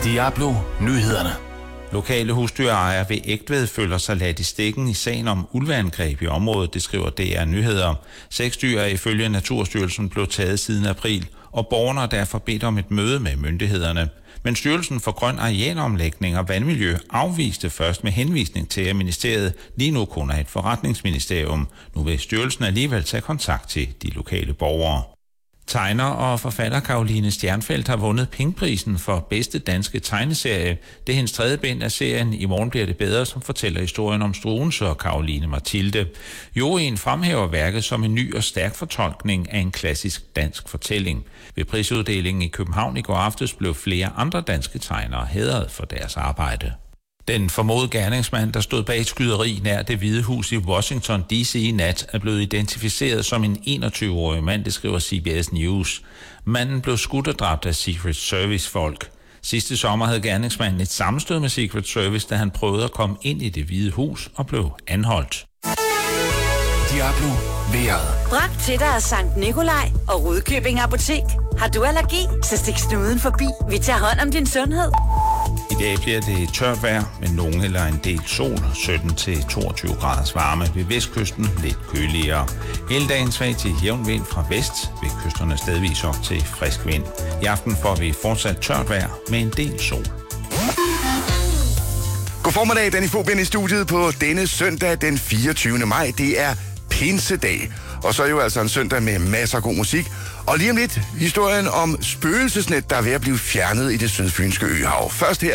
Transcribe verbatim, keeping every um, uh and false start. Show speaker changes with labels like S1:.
S1: Diablo Nyhederne.
S2: Lokale husdyrejere ved Egtved føler sig ladt i stikken i sagen om ulveangreb i området, det skriver D R Nyheder. Seks dyr er ifølge Naturstyrelsen blevet taget siden april, og borgerne har derfor bedt om et møde med myndighederne. Men Styrelsen for Grøn Arealomlægning og Vandmiljø afviste først med henvisning til, at ministeriet lige nu kun er et forretningsministerium. Nu vil styrelsen alligevel tage kontakt til de lokale borgere. Tegner og forfatter Caroline Stjernfeldt har vundet Pengeprisen for bedste danske tegneserie. Det er hendes tredje bind af serien I morgen bliver det bedre, som fortæller historien om Struensee og Caroline Mathilde. Juryen fremhæver værket som en ny og stærk fortolkning af en klassisk dansk fortælling. Ved prisuddelingen i København i går aftes blev flere andre danske tegnere hædret for deres arbejde. Den formodede gerningsmand, der stod bag et skyderi nær Det Hvide Hus i Washington D C i nat, er blevet identificeret som en enogtyve-årig mand, det skriver C B S News. Manden blev skudt og dræbt af Secret Service-folk. Sidste sommer havde gerningsmanden et sammenstød med Secret Service, da han prøvede at komme ind i Det Hvide Hus og blev anholdt.
S1: Diablo vejret.
S3: Bragt til dig af Sankt Nikolaj og Rudkøbing Apotek. Har du allergi, så stik snuden forbi. Vi tager hånd om din sundhed.
S2: I dag bliver det tørt vejr med nogen eller en del sol, sytten til toogtyve graders varme. Ved vestkysten lidt køligere. Hele dagen svag til jævn vind fra vest, ved kysterne stedvis op til frisk vind. I aften får vi fortsat tørt vejr med en del sol.
S4: God formiddag, Danny Fobien i studiet på denne søndag den fireogtyvende maj. Det er pinsedag, og så er jo altså en søndag med masser af god musik. Og lige om lidt, historien om spøgelsesnet, der er ved at blive fjernet i det sydfynske øhav. Først her